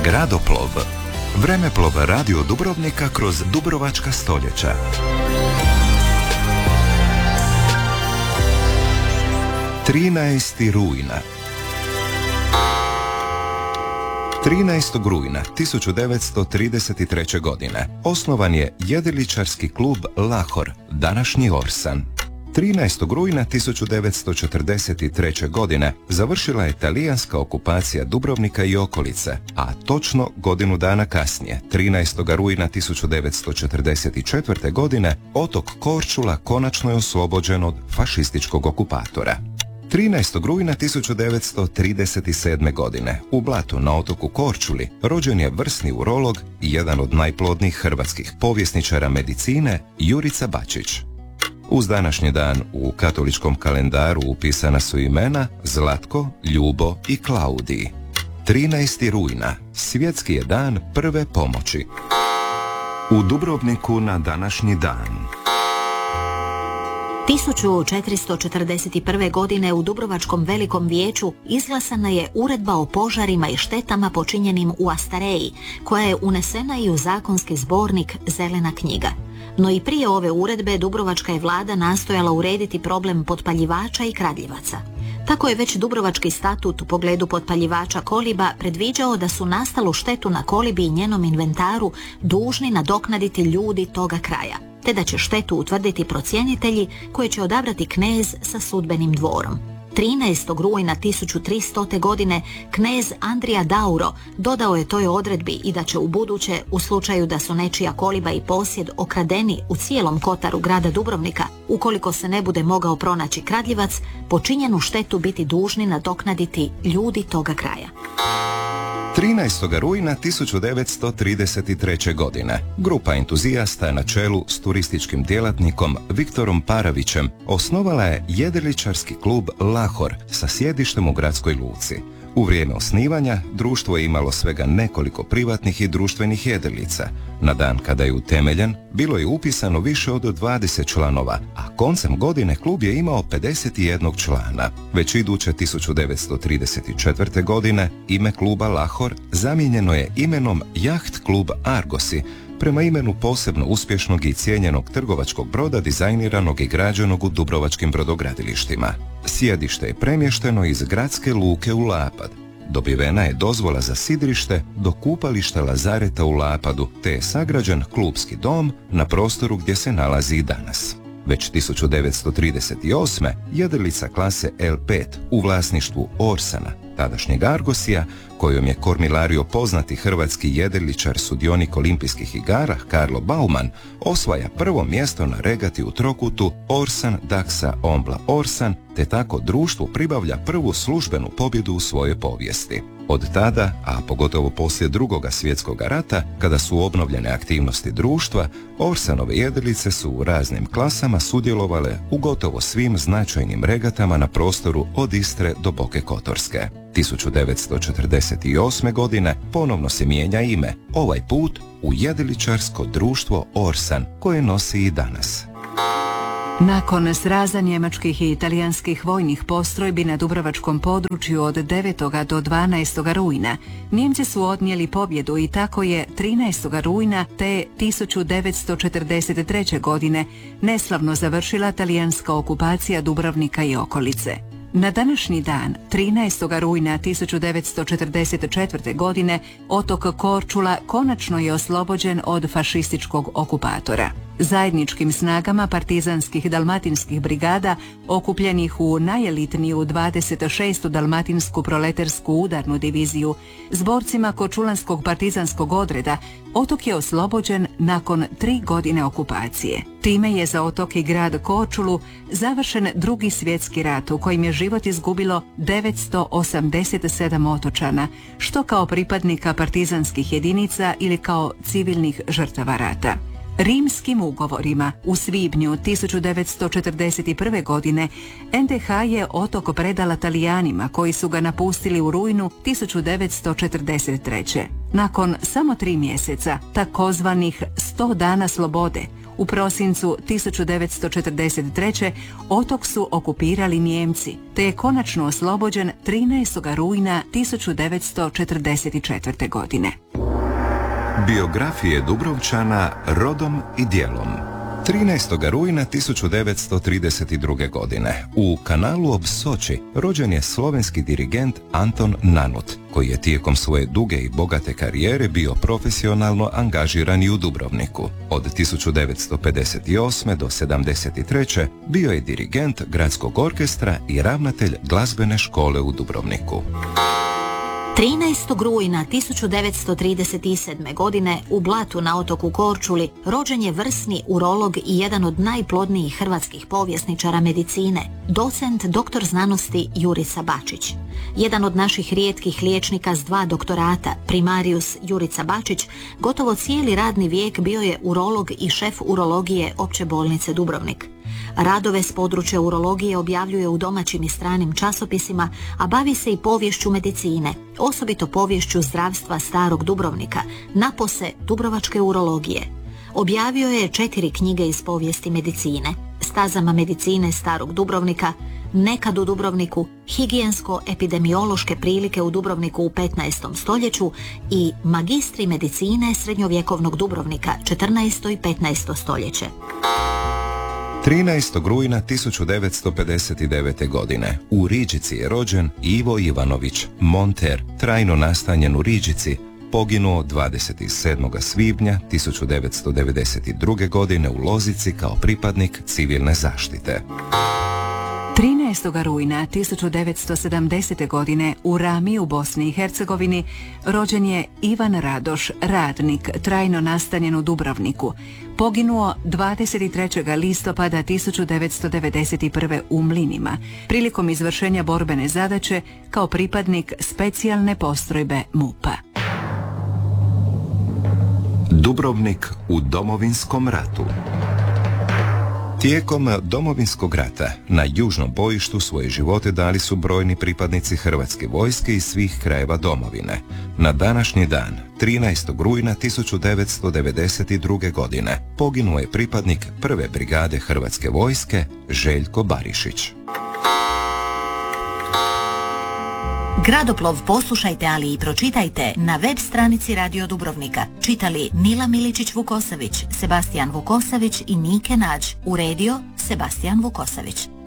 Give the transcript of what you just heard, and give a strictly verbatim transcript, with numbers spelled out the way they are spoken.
Gradoplov. Vremeplov radio Dubrovnika kroz dubrovačka stoljeća. trinaesti rujna. trinaestog rujna tisuću devetsto trideset treće. godine osnovan je jedriličarski klub Lahor, današnji Orsan. trinaestog rujna tisuću devetsto četrdeset treće. godine završila je talijanska okupacija Dubrovnika i okolice, a točno godinu dana kasnije, trinaestog rujna tisuću devetsto četrdeset četvrte. godine, otok Korčula konačno je oslobođen od fašističkog okupatora. trinaestog rujna tisuću devetsto trideset sedme. godine u Blatu na otoku Korčuli rođen je vrsni urolog i jedan od najplodnijih hrvatskih povjesničara medicine Jurica Bačić. Uz današnji dan u katoličkom kalendaru upisana su imena Zlatko, Ljubo i Klaudij. trinaesti rujna svjetski je dan prve pomoći. U Dubrovniku na današnji dan tisuću četiristo četrdeset prve. godine u Dubrovačkom velikom vijeću izglasana je uredba o požarima i štetama počinjenim u Astareji, koja je unesena i u zakonski zbornik Zelena knjiga. No i prije ove uredbe Dubrovačka je vlada nastojala urediti problem potpaljivača i kradljivaca. Tako je već Dubrovački statut u pogledu potpaljivača koliba predviđao da su nastalu štetu na kolibi i njenom inventaru dužni nadoknaditi ljudi toga kraja, te da će štetu utvrditi procjenitelji koje će odabrati knez sa sudbenim dvorom. trinaestog rujna tisuću tristote. godine knez Andrija Dauro dodao je toj odredbi i da će u buduće, u slučaju da su nečija koliba i posjed okradeni u cijelom kotaru grada Dubrovnika, ukoliko se ne bude mogao pronaći kradljivac, počinjenu štetu biti dužni nadoknaditi ljudi toga kraja. trinaestog rujna tisuću devetsto trideset treće. godine grupa entuzijasta na čelu s turističkim djelatnikom Viktorom Paravićem osnovala je jedriličarski klub Lahor sa sjedištem u gradskoj luci. U vrijeme osnivanja društvo je imalo svega nekoliko privatnih i društvenih jedrilica. Na dan kada je utemeljen bilo je upisano više od dvadeset članova, a koncem godine klub je imao pedeset jedan člana. Već iduće tisuću devetsto trideset četvrte. godine ime kluba Lahor zamijenjeno je imenom Jaht klub Argosi, prema imenu posebno uspješnog i cijenjenog trgovačkog broda dizajniranog i građenog u dubrovačkim brodogradilištima. Sjedište je premješteno iz gradske luke u Lapad. Dobivena je dozvola za sidrište do kupališta Lazareta u Lapadu, te je sagrađen klubski dom na prostoru gdje se nalazi i danas. Već tisuću devetsto trideset osme. jedrilica klase L pet u vlasništvu Orsana, tadašnjeg Argosija, kojom je kormilario poznati hrvatski jedriličar sudionik olimpijskih igara Karlo Bauman, osvaja prvo mjesto na regati u trokutu Orsan Daksa Ombla Orsan, te tako društvu pribavlja prvu službenu pobjedu u svojoj povijesti. Od tada, a pogotovo poslije drugoga svjetskog rata, kada su obnovljene aktivnosti društva, Orsanove jedrilice su u raznim klasama sudjelovale u gotovo svim značajnim regatama na prostoru od Istre do Boke Kotorske. tisuću devetsto četrdeset osme. godine ponovno se mijenja ime, ovaj put u jedriličarsko društvo Orsan, koje nosi i danas. Nakon sraza njemačkih i italijanskih vojnih postrojbi na dubrovačkom području od devetog do dvanaestog rujna, Nijemci su odnijeli pobjedu i tako je trinaestog rujna te tisuću devetsto četrdeset treće. godine neslavno završila talijanska okupacija Dubrovnika i okolice. Na današnji dan, trinaestog rujna tisuću devetsto četrdeset četvrte. godine, otok Korčula konačno je oslobođen od fašističkog okupatora. Zajedničkim snagama partizanskih dalmatinskih brigada, okupljenih u najelitniju dvadeset šestu dalmatinsku proletersku udarnu diviziju, s borcima Korčulanskog partizanskog odreda, otok je oslobođen nakon tri godine okupacije. Time je za otok i grad Korčulu završen drugi svjetski rat u kojem je život izgubilo devetsto osamdeset sedam otočana, što kao pripadnika partizanskih jedinica ili kao civilnih žrtava rata. Rimskim ugovorima u svibnju tisuću devetsto četrdeset prve. godine N D H je otok predala Talijanima koji su ga napustili u rujnu tisuću devetsto četrdeset treće. Nakon samo tri mjeseca, takozvanih sto dana slobode, U prosincu tisuću devetsto četrdeset treće. otok su okupirali Nijemci, te je konačno oslobođen trinaestog rujna tisuću devetsto četrdeset četvrte. godine. Biografije Dubrovčana rodom i djelom. trinaestog rujna tisuću devetsto trideset druge. godine u kanalu ob Soči rođen je slovenski dirigent Anton Nanut, koji je tijekom svoje duge i bogate karijere bio profesionalno angažiran i u Dubrovniku. Od tisuću devetsto pedeset osme. do sedamdeset treće. bio je dirigent gradskog orkestra i ravnatelj glazbene škole u Dubrovniku. trinaestog rujna tisuću devetsto trideset sedme. godine u Blatu na otoku Korčuli rođen je vrsni urolog i jedan od najplodnijih hrvatskih povjesničara medicine, docent doktor znanosti Jurica Bačić. Jedan od naših rijetkih liječnika s dva doktorata, primarius Jurica Bačić, gotovo cijeli radni vijek bio je urolog i šef urologije Opće bolnice Dubrovnik. Radove s područja urologije objavljuje u domaćim i stranim časopisima, a bavi se i poviješću medicine, osobito poviješću zdravstva starog Dubrovnika, napose dubrovačke urologije. Objavio je četiri knjige iz povijesti medicine: Stazama medicine starog Dubrovnika, Nekad u Dubrovniku, Higijensko-epidemiološke prilike u Dubrovniku u petnaestom. stoljeću i Magistri medicine srednjovjekovnog Dubrovnika, četrnaesto i petnaesto. stoljeće. trinaestog rujna tisuću devetsto pedeset devete. godine u Riđici je rođen Ivo Ivanović, monter, trajno nastanjen u Riđici, poginuo dvadeset sedmog svibnja tisuću devetsto devedeset druge. godine u Lozici kao pripadnik civilne zaštite. trinaestog rujna tisuću devetsto sedamdesete. godine u Rami u Bosni i Hercegovini rođen je Ivan Radoš, radnik, trajno nastanjen u Dubrovniku. Poginuo dvadeset trećeg listopada tisuću devetsto devedeset prve. u Mlinima, prilikom izvršenja borbene zadaće kao pripadnik specijalne postrojbe MUP-a. Dubrovnik u Domovinskom ratu. Tijekom Domovinskog rata na južnom bojištu svoje živote dali su brojni pripadnici Hrvatske vojske iz svih krajeva domovine. Na današnji dan, trinaestog rujna tisuću devetsto devedeset druge. godine, poginuo je pripadnik prve brigade Hrvatske vojske Željko Barišić. Gradoplov poslušajte, ali i pročitajte na web stranici Radio Dubrovnika. Čitali Nila Miličić-Vukosavić, Sebastijan Vukosavić i Nike Nađ. Uredio Sebastijan Vukosavić.